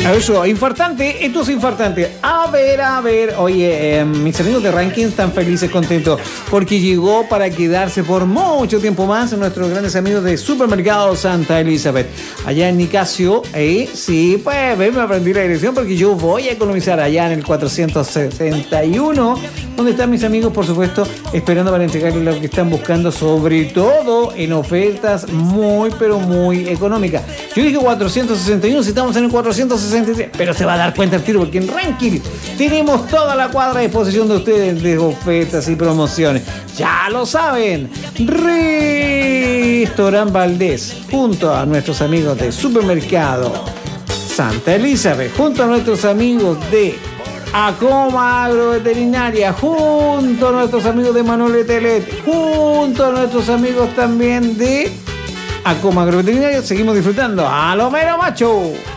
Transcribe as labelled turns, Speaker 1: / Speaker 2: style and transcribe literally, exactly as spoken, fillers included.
Speaker 1: Eso, infartante, esto es infartante. A ver, a ver, oye, eh, mis amigos de Ranking están felices, contentos, porque llegó para quedarse por mucho tiempo más nuestros grandes amigos de Supermercado Santa Elizabeth. Allá en Nicasio, eh, sí, pues, ven, me aprendí la dirección porque yo voy a economizar allá en el cuatrocientos sesenta y uno, donde están mis amigos, por supuesto, esperando para entregarles lo que están buscando, sobre todo en ofertas muy, pero muy económicas. Yo dije cuatrocientos sesenta y uno, si estamos en el cuatrocientos sesenta y tres, pero se va a dar cuenta el tiro porque en Ranking tenemos toda la cuadra a disposición de ustedes de ofertas y promociones. Ya lo saben, Restaurant Valdés, junto a nuestros amigos de Supermercado Santa Elizabeth, junto a nuestros amigos de Acoma Agroveterinaria, junto a nuestros amigos de Manuel Telet, junto a nuestros amigos también de Acoma Agroveterinaria, seguimos disfrutando a lo mero macho.